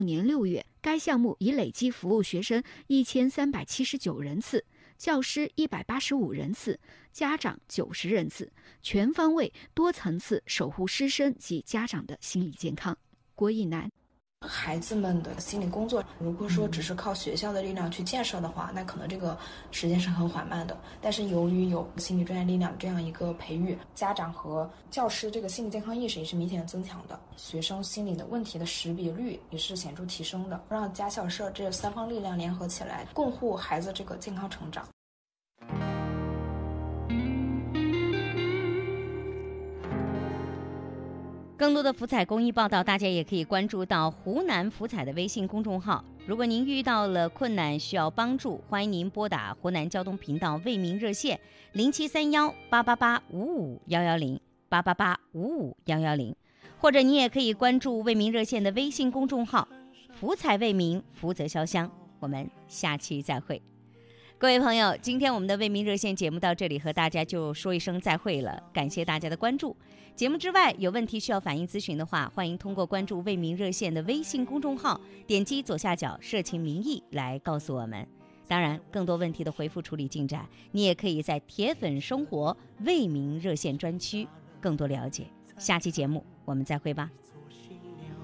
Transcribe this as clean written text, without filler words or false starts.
年6月，该项目已累计服务学生1379人次，教师185人次，家长90人次，全方位、多层次守护师生及家长的心理健康。郭一楠， 孩子们的心理工作，如果说只是靠学校的力量去建设的话，那可能这个时间是很缓慢的。但是由于有心理专业力量这样一个培育，家长和教师这个心理健康意识也是明显增强的，学生心理的问题的识别率也是显著提升的，让家校社这3方力量联合起来，共护孩子这个健康成长。 更多的福彩公益报道，大家也可以关注到湖南福彩的微信公众号。如果您遇到了困难需要帮助，欢迎您拨打湖南交通频道为民热线073188851088855110，或者你也可以关注为民热线的微信公众号福彩为民，福泽潇湘。我们下期再会。各位朋友，今天我们的为民热线节目到这里和大家就说一声再会了，感谢大家的关注。节目之外有问题需要反映咨询的话，欢迎通过关注为民热线的微信公众号，点击左下角社情民意来告诉我们。当然更多问题的回复处理进展，你也可以在铁粉生活为民热线专区更多了解。下期节目我们再会吧。